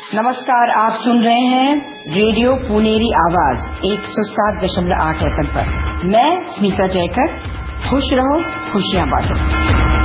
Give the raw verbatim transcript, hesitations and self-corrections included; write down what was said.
नमस्कार, आप सुन रहे हैं रेडियो पुनेरी आवाज एक सौ सात दशमलव आठ एफ एम पर। मैं स्मिता जयकर। खुश रहो, खुशियां बांटो।